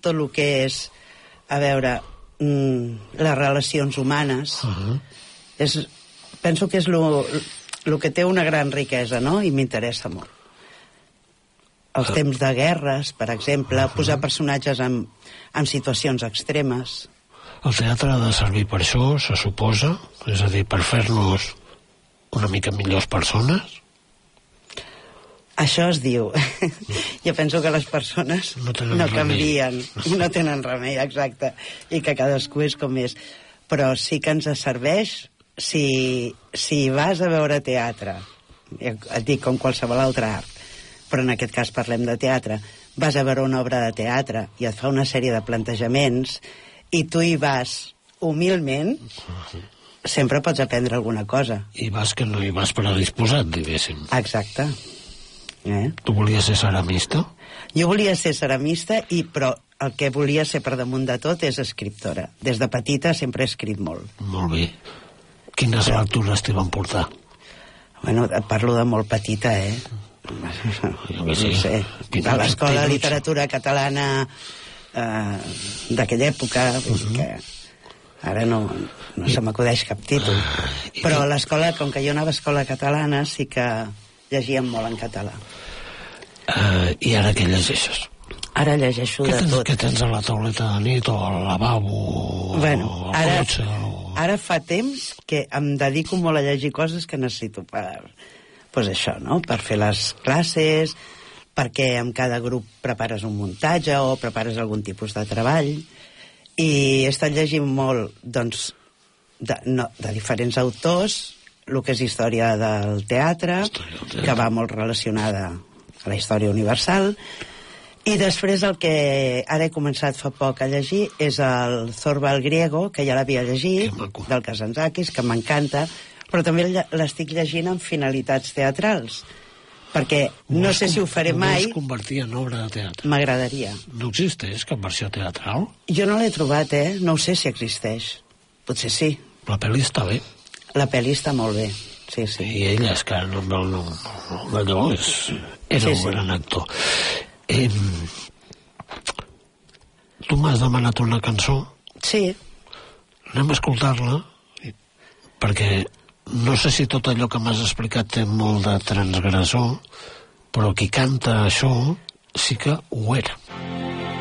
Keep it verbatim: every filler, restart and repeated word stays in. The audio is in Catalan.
tot el que és, a veure, mm, les relacions humanes. Uh-huh. és, penso que és el que té una gran riquesa, no? I m'interessa molt. Els uh-huh. temps de guerres, per exemple, uh-huh. posar personatges en, en situacions extremes. El teatre ha de servir per això, se suposa? És a dir, per fer-nos una mica millors persones? Això es diu. Jo penso que les persones no, no canvien, i no tenen remei, exacte, i que cadascú és com és. Però sí que ens serveix si, si vas a veure teatre, et dic com qualsevol altre art, però en aquest cas parlem de teatre, vas a veure una obra de teatre i et fa una sèrie de plantejaments i tu hi vas humilment, sempre pots aprendre alguna cosa. I vas que no hi vas predisposat, diguéssim. Exacte. Eh? Tu volies ser ceramista? Jo volia ser ceramista, i, però el que volia ser per damunt de tot és escriptora. Des de petita sempre he escrit molt. Molt bé. Quines però... lectures t'hi van portar? Bueno, et parlo de molt petita, eh? Jo que sí. No sé. A l'escola de literatura catalana eh, d'aquella època, uh-huh. que ara no, no se m'acudeix cap títol. Però a l'escola, com que jo anava a escola catalana, sí que llegíem molt en català. Uh, I ara què llegeixes? Ara llegeixo de tens, tot. Què tens a la tauleta de nit, o al lavabo, bueno, o al ara, cotxe? O... Ara fa temps que em dedico molt a llegir coses que necessito per, pues això, no? Per fer les classes, perquè en cada grup prepares un muntatge o prepares algun tipus de treball. I he estat llegint molt, doncs, de, no, de diferents autors, el que és història del teatre, història del teatre, que va molt relacionada a la història universal, i després el que ara he començat fa poc a llegir és el Zorba el Griego, que ja l'havia llegit, del Kazantzakis, que m'encanta, però també l'estic llegint amb finalitats teatrals, perquè no sé si ho faré mai. Vols convertir en obra de teatre? M'agradaria. No existeix cap versió teatral? Jo no l'he trobat, eh? No ho sé si existeix. Potser sí. La pel·li està bé. La pel·li està molt bé, sí, sí. I ell, és que no, no, no, allò és, era sí, un sí. gran actor. Eh, tu m'has demanat una cançó. Sí. Anem a escoltar-la, perquè no sé si tot allò que m'has explicat té molt de transgressor, però qui canta això sí que ho era.